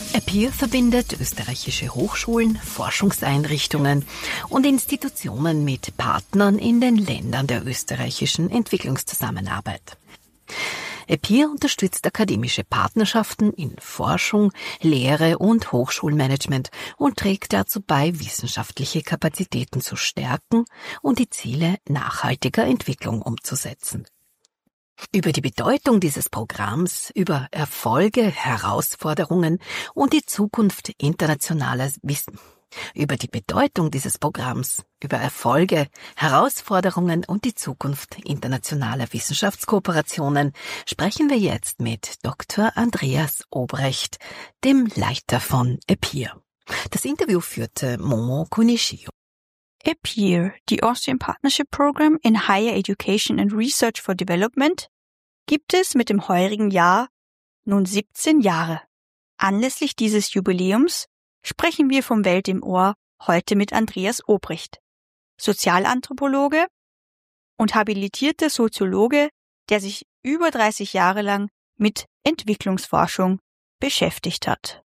EPIR verbindet österreichische Hochschulen, Forschungseinrichtungen und Institutionen mit Partnern in den Ländern der österreichischen Entwicklungszusammenarbeit. EPIR unterstützt akademische Partnerschaften in Forschung, Lehre und Hochschulmanagement und trägt dazu bei, wissenschaftliche Kapazitäten zu stärken und die Ziele nachhaltiger Entwicklung umzusetzen. Über die Bedeutung dieses Programms, über Erfolge, Herausforderungen und die Zukunft internationaler Über die Bedeutung dieses Programms, über Erfolge, Herausforderungen und die Zukunft internationaler Wissenschaftskooperationen sprechen wir jetzt mit Dr. Andreas Obrecht, dem Leiter von EPIR. Das Interview führte Momo Kunishio. EPIR, the Austrian Partnership Program in Higher Education and Research for Development, gibt es mit dem heurigen Jahr nun 17 Jahre. Anlässlich dieses Jubiläums sprechen wir vom Welt im Ohr heute mit Andreas Obrecht, Sozialanthropologe und habilitierter Soziologe, der sich über 30 Jahre lang mit Entwicklungsforschung beschäftigt hat.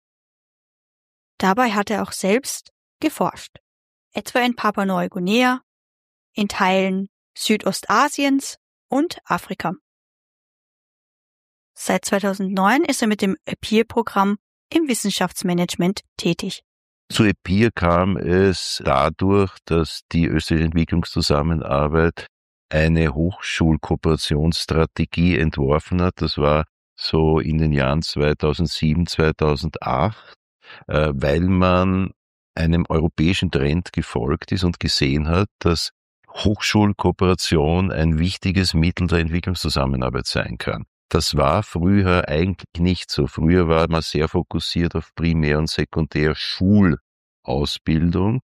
Dabei hat er auch selbst geforscht, etwa in Papua-Neuguinea, in Teilen Südostasiens und Afrika. Seit 2009 ist er mit dem EPIR-Programm im Wissenschaftsmanagement tätig. Zu EPIR kam es dadurch, dass die österreichische Entwicklungszusammenarbeit eine Hochschulkooperationsstrategie entworfen hat. Das war so in den Jahren 2007, 2008, weil man einem europäischen Trend gefolgt ist und gesehen hat, dass Hochschulkooperation ein wichtiges Mittel der Entwicklungszusammenarbeit sein kann. Das war früher eigentlich nicht so. Früher war man sehr fokussiert auf Primär- und Sekundärschulausbildung,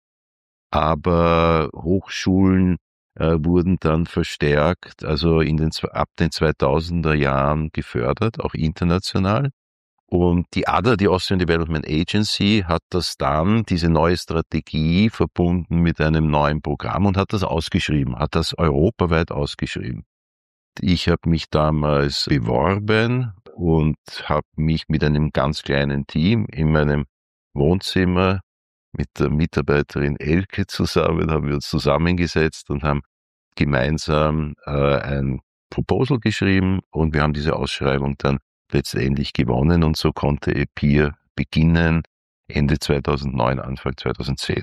aber Hochschulen wurden dann verstärkt, also ab den 2000er Jahren gefördert, auch international. Und die ADA, die Austrian Development Agency, hat diese neue Strategie verbunden mit einem neuen Programm und hat das ausgeschrieben, hat das europaweit ausgeschrieben. Ich habe mich damals beworben und habe mich mit einem ganz kleinen Team in meinem Wohnzimmer mit der Mitarbeiterin Elke haben wir uns zusammengesetzt und haben gemeinsam ein Proposal geschrieben und wir haben diese Ausschreibung dann letztendlich gewonnen und so konnte EPIR beginnen Ende 2009, Anfang 2010.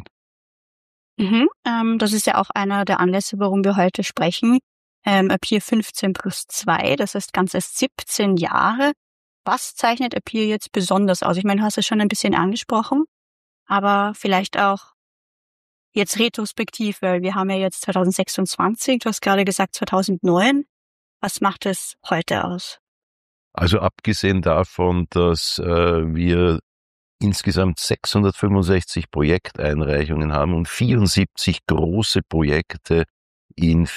Das ist ja auch einer der Anlässe, warum wir heute sprechen. EPIR 15+2, das heißt ganze 17 Jahre. Was zeichnet EPIR jetzt besonders aus? Ich meine, du hast es schon ein bisschen angesprochen, aber vielleicht auch jetzt retrospektiv, weil wir haben ja jetzt 2026, du hast gerade gesagt 2009. Was macht es heute aus? Also abgesehen davon, dass wir insgesamt 665 Projekteinreichungen haben und 74 große Projekte in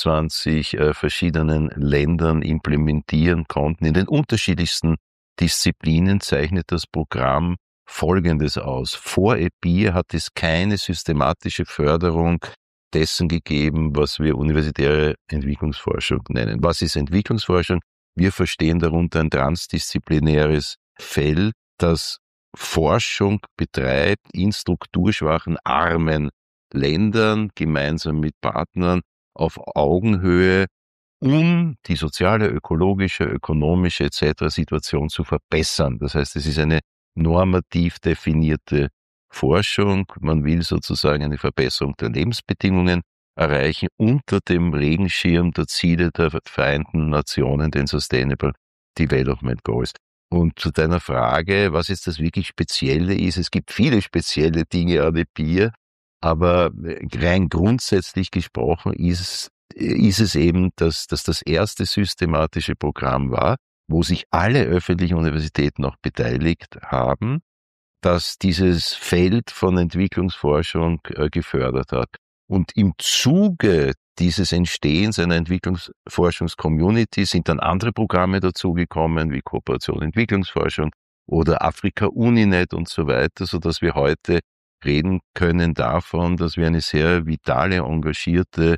24 verschiedenen Ländern implementieren konnten. In den unterschiedlichsten Disziplinen zeichnet das Programm Folgendes aus. Vor EPIR hat es keine systematische Förderung dessen gegeben, was wir universitäre Entwicklungsforschung nennen. Was ist Entwicklungsforschung? Wir verstehen darunter ein transdisziplinäres Feld, das Forschung betreibt in strukturschwachen, armen Ländern gemeinsam mit Partnern auf Augenhöhe, um die soziale, ökologische, ökonomische etc. Situation zu verbessern. Das heißt, es ist eine normativ definierte Forschung. Man will sozusagen eine Verbesserung der Lebensbedingungen erreichen unter dem Regenschirm der Ziele der Vereinten Nationen, den Sustainable Development Goals. Und zu deiner Frage, was jetzt das wirklich Spezielle ist, es gibt viele spezielle Dinge an EPIR, aber rein grundsätzlich gesprochen ist es eben, dass das erste systematische Programm war, wo sich alle öffentlichen Universitäten auch beteiligt haben, dass dieses Feld von Entwicklungsforschung gefördert hat. Und im Zuge dieses Entstehens einer Entwicklungsforschungscommunity sind dann andere Programme dazugekommen, wie Kooperation Entwicklungsforschung oder Afrika Uninet und so weiter, sodass wir heute reden können davon, dass wir eine sehr vitale, engagierte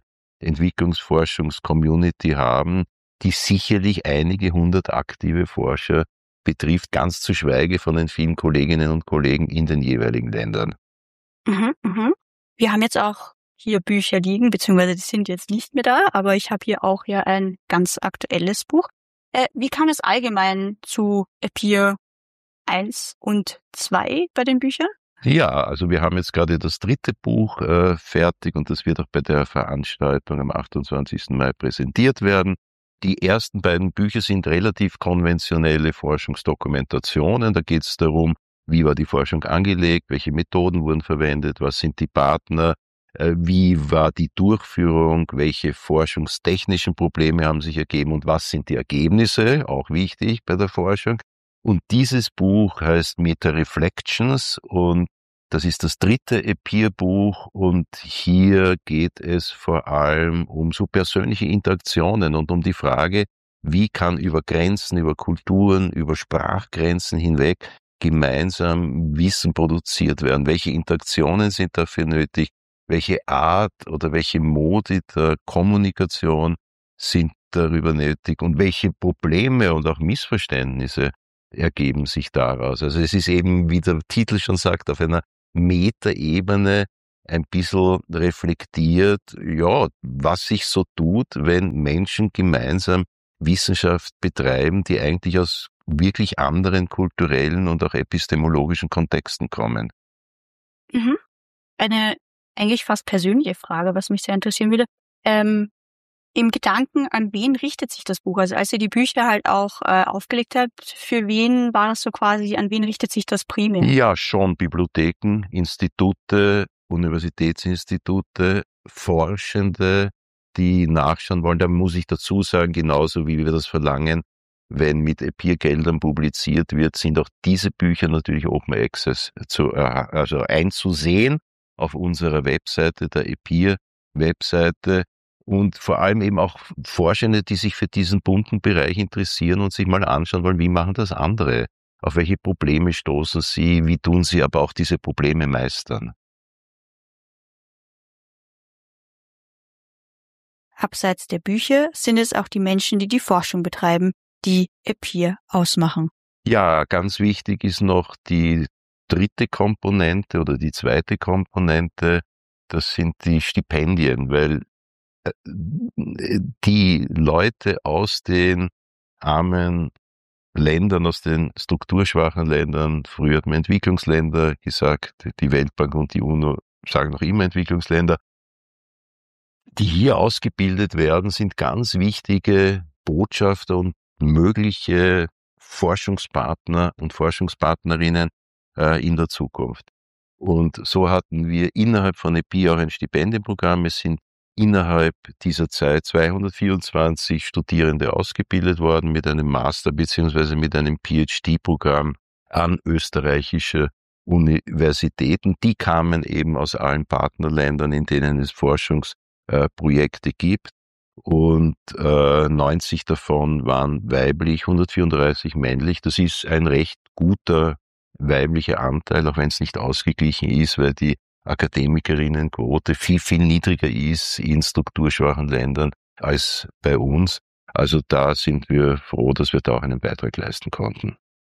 Entwicklungsforschungscommunity haben, die sicherlich einige hundert aktive Forscher betrifft, ganz zu schweige von den vielen Kolleginnen und Kollegen in den jeweiligen Ländern. Wir haben jetzt auch hier Bücher liegen, beziehungsweise die sind jetzt nicht mehr da, aber ich habe hier auch ein ganz aktuelles Buch. Wie kam es allgemein zu Appear 1 und 2 bei den Büchern? Ja, also wir haben jetzt gerade das 3. Buch fertig und das wird auch bei der Veranstaltung am 28. Mai präsentiert werden. Die ersten beiden Bücher sind relativ konventionelle Forschungsdokumentationen. Da geht es darum, wie war die Forschung angelegt, welche Methoden wurden verwendet, was sind die Partner, wie war die Durchführung, welche forschungstechnischen Probleme haben sich ergeben und was sind die Ergebnisse, auch wichtig bei der Forschung. Und dieses Buch heißt Meta-Reflections und das ist das 3. Appear-Buch und hier geht es vor allem um so persönliche Interaktionen und um die Frage, wie kann über Grenzen, über Kulturen, über Sprachgrenzen hinweg gemeinsam Wissen produziert werden? Welche Interaktionen sind dafür nötig? Welche Art oder welche Modi der Kommunikation sind darüber nötig? Und welche Probleme und auch Missverständnisse ergeben sich daraus? Also es ist eben, wie der Titel schon sagt, auf einer Metaebene ein bisschen reflektiert, ja, was sich so tut, wenn Menschen gemeinsam Wissenschaft betreiben, die eigentlich aus wirklich anderen kulturellen und auch epistemologischen Kontexten kommen. Eine eigentlich fast persönliche Frage, was mich sehr interessieren würde. Im Gedanken, an wen richtet sich das Buch? Also als ihr die Bücher halt auch aufgelegt habt, für wen war das so quasi, an wen richtet sich das primär? Ja, schon Bibliotheken, Institute, Universitätsinstitute, Forschende, die nachschauen wollen. Da muss ich dazu sagen, genauso wie wir das verlangen, wenn mit Appear-Geldern publiziert wird, sind auch diese Bücher natürlich Open Access also einzusehen auf unserer Webseite, der Appear-Webseite. Und vor allem eben auch Forschende, die sich für diesen bunten Bereich interessieren und sich mal anschauen wollen, wie machen das andere? Auf welche Probleme stoßen sie? Wie tun sie aber auch diese Probleme meistern? Abseits der Bücher sind es auch die Menschen, die die Forschung betreiben, die Appear ausmachen. Ja, ganz wichtig ist noch die 3. Komponente oder die 2. Komponente. Das sind die Stipendien, weil die Leute aus den armen Ländern, aus den strukturschwachen Ländern, früher hat man Entwicklungsländer gesagt, die Weltbank und die UNO sagen noch immer Entwicklungsländer, die hier ausgebildet werden, sind ganz wichtige Botschafter und mögliche Forschungspartner und Forschungspartnerinnen in der Zukunft. Und so hatten wir innerhalb von Appear auch ein Stipendienprogramm. Es sind innerhalb dieser Zeit 224 Studierende ausgebildet worden mit einem Master- bzw. mit einem PhD-Programm an österreichische Universitäten. Die kamen eben aus allen Partnerländern, in denen es Forschungsprojekte gibt. Und 90 davon waren weiblich, 134 männlich. Das ist ein recht guter weiblicher Anteil, auch wenn es nicht ausgeglichen ist, weil die Akademikerinnenquote viel, viel niedriger ist in strukturschwachen Ländern als bei uns. Also da sind wir froh, dass wir da auch einen Beitrag leisten konnten.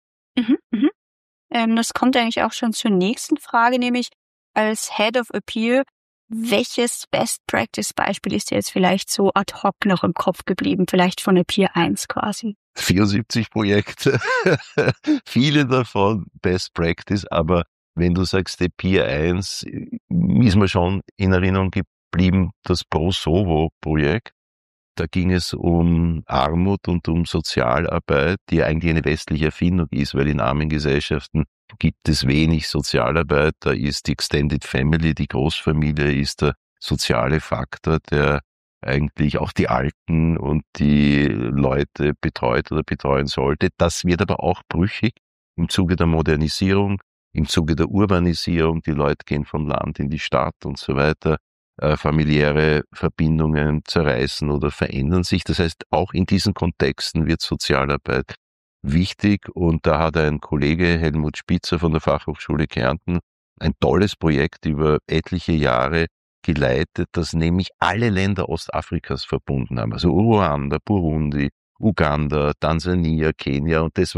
Das kommt eigentlich auch schon zur nächsten Frage, nämlich als Head of Appear, welches Best-Practice-Beispiel ist dir jetzt vielleicht so ad hoc noch im Kopf geblieben, vielleicht von Appear 1 quasi? 74 Projekte, viele davon Best Practice, aber wenn du sagst Appear 1, ist mir schon in Erinnerung geblieben das ProSovo-Projekt. Da ging es um Armut und um Sozialarbeit, die eigentlich eine westliche Erfindung ist, weil in armen Gesellschaften gibt es wenig Sozialarbeit. Da ist die Extended Family, die Großfamilie, ist der soziale Faktor, der eigentlich auch die Alten und die Leute betreut oder betreuen sollte. Das wird aber auch brüchig im Zuge der Modernisierung, im Zuge der Urbanisierung. Die Leute gehen vom Land in die Stadt und so weiter. Familiäre Verbindungen zerreißen oder verändern sich. Das heißt, auch in diesen Kontexten wird Sozialarbeit wichtig. Und da hat ein Kollege, Helmut Spitzer von der Fachhochschule Kärnten, ein tolles Projekt über etliche Jahre geleitet, das nämlich alle Länder Ostafrikas verbunden haben. Also Ruanda, Burundi, Uganda, Tansania, Kenia. Und das war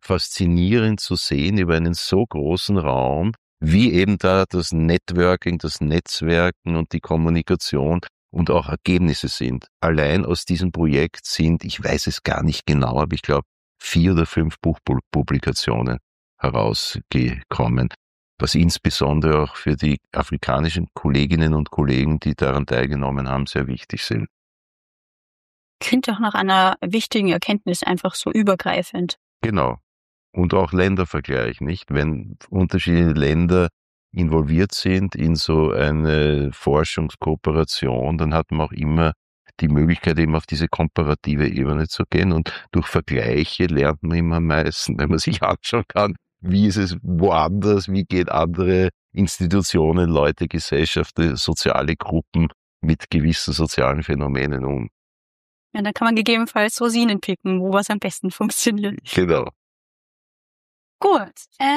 faszinierend zu sehen über einen so großen Raum, wie eben da das Networking, das Netzwerken und die Kommunikation und auch Ergebnisse sind. Allein aus diesem Projekt sind, ich weiß es gar nicht genau, aber ich glaube 4 oder 5 Buchpublikationen herausgekommen, was insbesondere auch für die afrikanischen Kolleginnen und Kollegen, die daran teilgenommen haben, sehr wichtig sind. Klingt doch nach einer wichtigen Erkenntnis, einfach so übergreifend. Genau. Und auch Ländervergleich, nicht? Wenn unterschiedliche Länder involviert sind in so eine Forschungskooperation, dann hat man auch immer die Möglichkeit, eben auf diese komparative Ebene zu gehen. Und durch Vergleiche lernt man immer am meisten, wenn man sich anschauen kann, wie ist es woanders, wie geht andere Institutionen, Leute, Gesellschaften, soziale Gruppen mit gewissen sozialen Phänomenen um. Ja, dann kann man gegebenenfalls Rosinen picken, wo was am besten funktioniert. Genau. Gut.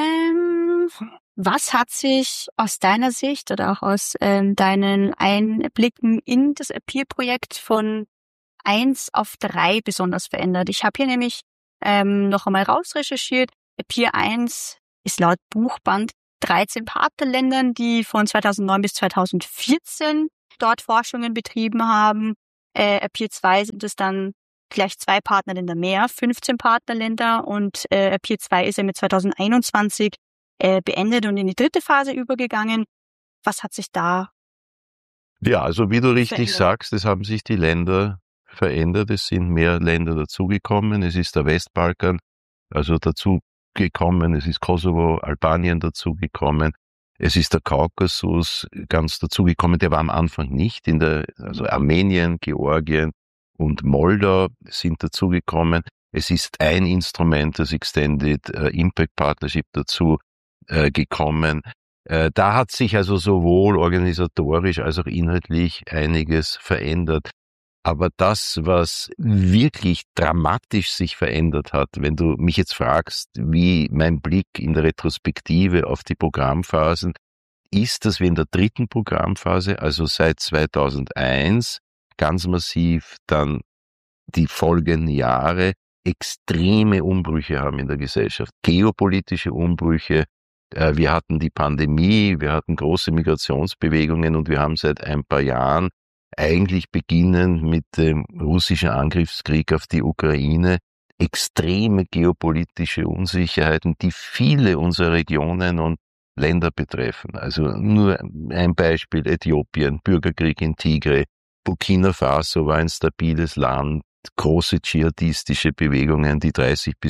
Was hat sich aus deiner Sicht oder auch aus deinen Einblicken in das Appear-Projekt von 1 auf 3 besonders verändert? Ich habe hier nämlich noch einmal rausrecherchiert. Appear 1 ist laut Buchband 13 Partnerländern, die von 2009 bis 2014 dort Forschungen betrieben haben. Appear 2 sind es dann gleich 2 Partnerländer mehr, 15 Partnerländer, und Appear 2 ist ja mit 2021 beendet und in die 3. Phase übergegangen. Was hat sich da Ja, also wie du richtig verändert? sagst, es haben sich die Länder verändert, es sind mehr Länder dazugekommen, es ist der Westbalkan also dazugekommen, es ist Kosovo, Albanien dazugekommen, es ist der Kaukasus ganz dazugekommen, der war am Anfang nicht, also Armenien, Georgien und Moldau sind dazugekommen. Es ist ein Instrument, das Extended Impact Partnership dazu gekommen. Da hat sich also sowohl organisatorisch als auch inhaltlich einiges verändert. Aber das, was wirklich dramatisch sich verändert hat, wenn du mich jetzt fragst, wie mein Blick in der Retrospektive auf die Programmphasen ist, dass wir in der 3. Programmphase, also seit 2001, ganz massiv dann die folgenden Jahre extreme Umbrüche haben in der Gesellschaft, geopolitische Umbrüche. Wir hatten die Pandemie, wir hatten große Migrationsbewegungen und wir haben seit ein paar Jahren, eigentlich beginnend mit dem russischen Angriffskrieg auf die Ukraine, extreme geopolitische Unsicherheiten, die viele unserer Regionen und Länder betreffen. Also nur ein Beispiel: Äthiopien, Bürgerkrieg in Tigray, Burkina Faso war ein stabiles Land, große dschihadistische Bewegungen, die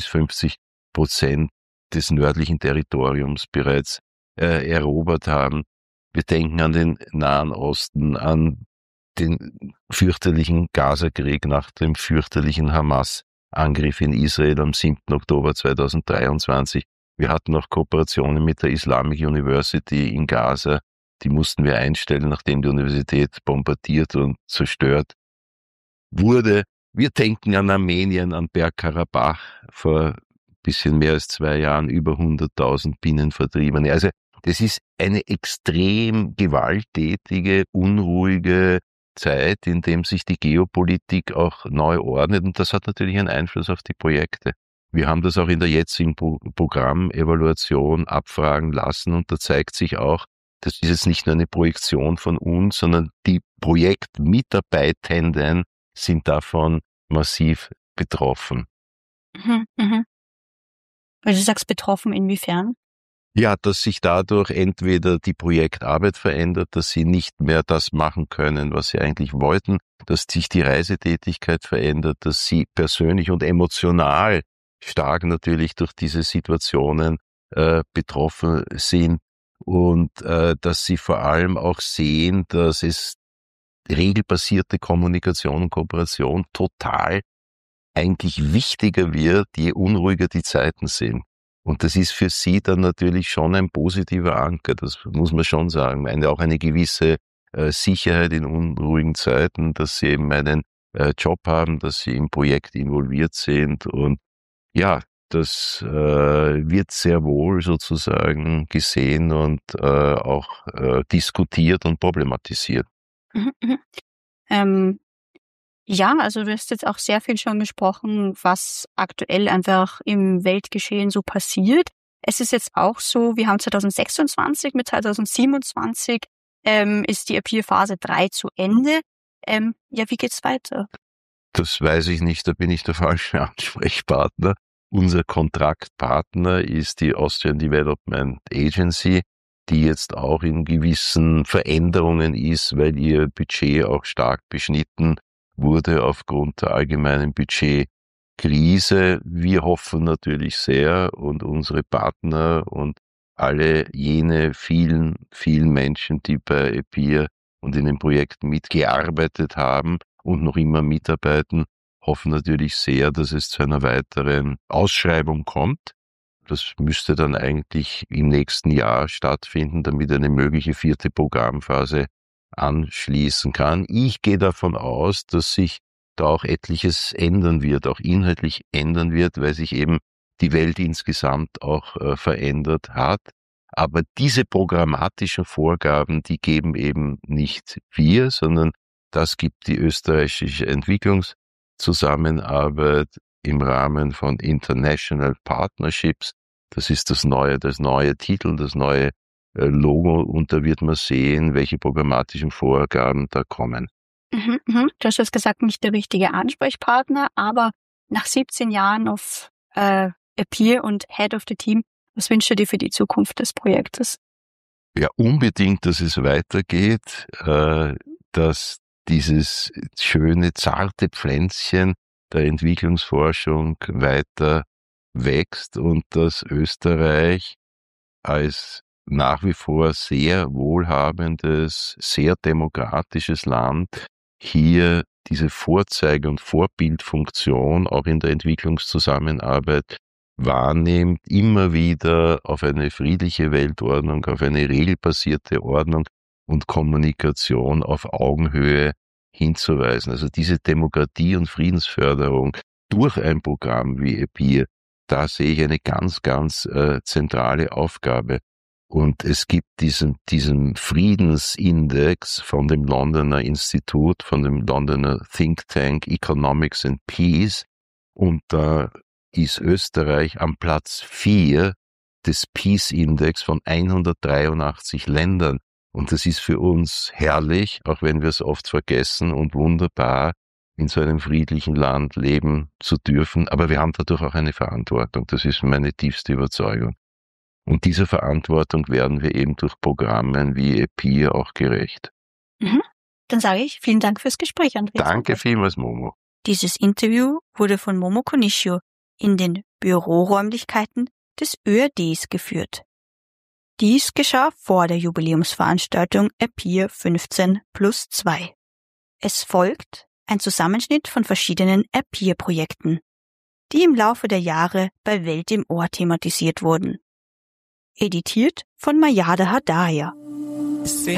30-50% des nördlichen Territoriums bereits erobert haben. Wir denken an den Nahen Osten, an den fürchterlichen Gaza-Krieg nach dem fürchterlichen Hamas-Angriff in Israel am 7. Oktober 2023. Wir hatten auch Kooperationen mit der Islamic University in Gaza. Die mussten wir einstellen, nachdem die Universität bombardiert und zerstört wurde. Wir denken an Armenien, an Bergkarabach, vor bisschen mehr als 2 Jahren über 100.000 Binnenvertriebene. Also das ist eine extrem gewalttätige, unruhige Zeit, in dem sich die Geopolitik auch neu ordnet, und das hat natürlich einen Einfluss auf die Projekte. Wir haben das auch in der jetzigen Programmevaluation abfragen lassen, und da zeigt sich auch, das ist jetzt nicht nur eine Projektion von uns, sondern die Projektmitarbeitenden sind davon massiv betroffen. Also du sagst betroffen, inwiefern? Ja, dass sich dadurch entweder die Projektarbeit verändert, dass sie nicht mehr das machen können, was sie eigentlich wollten, dass sich die Reisetätigkeit verändert, dass sie persönlich und emotional stark natürlich durch diese Situationen betroffen sind, und dass sie vor allem auch sehen, dass es regelbasierte Kommunikation und Kooperation total eigentlich wichtiger wird, je unruhiger die Zeiten sind. Und das ist für sie dann natürlich schon ein positiver Anker, das muss man schon sagen. Auch eine gewisse Sicherheit in unruhigen Zeiten, dass sie eben einen Job haben, dass sie im Projekt involviert sind, und ja, das wird sehr wohl sozusagen gesehen und auch diskutiert und problematisiert. Mhm, mhm. Ja, also du hast jetzt auch sehr viel schon gesprochen, was aktuell einfach im Weltgeschehen so passiert. Es ist jetzt auch so, wir haben 2026, mit 2027 ist die Appeal-Phase 3 zu Ende. Wie geht's weiter? Das weiß ich nicht, da bin ich der falsche Ansprechpartner. Unser Kontraktpartner ist die Austrian Development Agency, die jetzt auch in gewissen Veränderungen ist, weil ihr Budget auch stark beschnitten wurde aufgrund der allgemeinen Budgetkrise. Wir hoffen natürlich sehr und unsere Partner und alle jene vielen Menschen, die bei EPIR und in den Projekten mitgearbeitet haben und noch immer mitarbeiten, hoffen natürlich sehr, dass es zu einer weiteren Ausschreibung kommt. Das müsste dann eigentlich im nächsten Jahr stattfinden, damit eine mögliche 4. Programmphase anschließen kann. Ich gehe davon aus, dass sich da auch etliches ändern wird, auch inhaltlich ändern wird, weil sich eben die Welt insgesamt auch verändert hat. Aber diese programmatischen Vorgaben, die geben eben nicht wir, sondern das gibt die österreichische Entwicklungszusammenarbeit im Rahmen von International Partnerships. Das ist das neue Titel, das neue Logo, und da wird man sehen, welche programmatischen Vorgaben da kommen. Du hast jetzt gesagt, nicht der richtige Ansprechpartner, aber nach 17 Jahren auf Appear und Head of the Team, was wünschst du dir für die Zukunft des Projektes? Ja, unbedingt, dass es weitergeht, dass dieses schöne, zarte Pflänzchen der Entwicklungsforschung weiter wächst und dass Österreich als nach wie vor sehr wohlhabendes, sehr demokratisches Land hier diese Vorzeige- und Vorbildfunktion auch in der Entwicklungszusammenarbeit wahrnimmt, immer wieder auf eine friedliche Weltordnung, auf eine regelbasierte Ordnung und Kommunikation auf Augenhöhe hinzuweisen. Also diese Demokratie- und Friedensförderung durch ein Programm wie EPIR, da sehe ich eine ganz zentrale Aufgabe. Und es gibt diesen Friedensindex von dem Londoner Institut, von dem Londoner Think Tank Economics and Peace, und da ist Österreich am Platz 4 des Peace-Index von 183 Ländern. Und das ist für uns herrlich, auch wenn wir es oft vergessen, und wunderbar, in so einem friedlichen Land leben zu dürfen. Aber wir haben dadurch auch eine Verantwortung. Das ist meine tiefste Überzeugung. Und dieser Verantwortung werden wir eben durch Programme wie EPIR auch gerecht. Dann sage ich vielen Dank fürs Gespräch, Andreas. Danke vielmals, Momo. Dieses Interview wurde von Momo Konishi in den Büroräumlichkeiten des ÖADs geführt. Dies geschah vor der Jubiläumsveranstaltung EPIR 15+2. Es folgt ein Zusammenschnitt von verschiedenen EPIR-Projekten, die im Laufe der Jahre bei Welt im Ohr thematisiert wurden. Editiert von Mayada Hadaya.